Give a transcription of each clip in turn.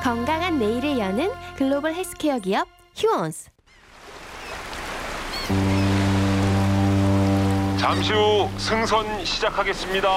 건강한 내일을 여는 글로벌 헬스케어 기업 휴원스. 잠시 후 승선 시작하겠습니다.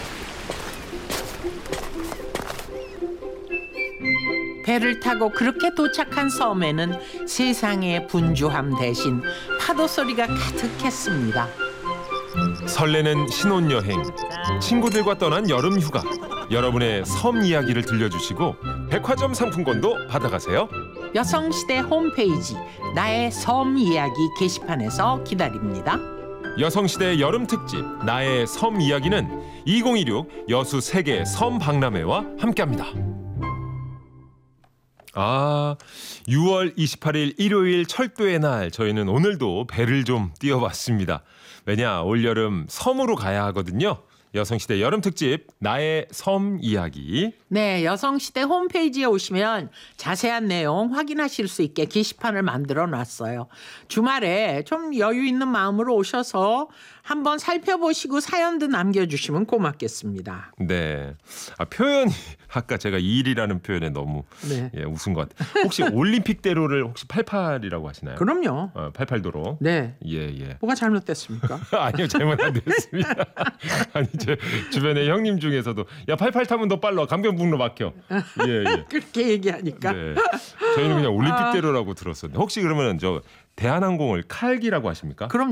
배를 타고 그렇게 도착한 섬에는 세상의 분주함 대신 파도 소리가 가득했습니다. 설레는 신혼여행, 친구들과 떠난 여름휴가, 여러분의 섬 이야기를 들려주시고 백화점 상품권도 받아가세요. 여성시대 홈페이지 나의 섬 이야기 게시판에서 기다립니다. 여성시대 여름특집 나의 섬 이야기는 2016 여수 세계 섬 박람회와 함께합니다. 6월 28일 일요일 철도의 날, 저희는 오늘도 배를 좀 띄워봤습니다. 왜냐, 올여름 섬으로 가야 하거든요. 여성시대 여름특집 나의 섬 이야기. 네, 여성시대 홈페이지에 오시면 자세한 내용 확인하실 수 있게 게시판을 만들어 놨어요. 주말에 좀 여유 있는 마음으로 오셔서 한번 살펴보시고 사연도 남겨주시면 고맙겠습니다. 네, 표현이 아까 제가 일이라는 표현에 너무 네. 웃은 것 같아요. 혹시 올림픽대로를 혹시 88이라고 하시나요? 그럼요. 88도로. 네. 예. 뭐가 잘못됐습니까? 아니요, 잘못 안 됐습니다. 아니, 제 주변에 형님 중에서도 야 88 타면 더 빨라, 강변북로 막혀. 예. 그렇게 얘기하니까. 네. 저희는 그냥 올림픽대로라고 들었었는데 혹시 그러면 저 대한항공을 칼기라고 하십니까? 그럼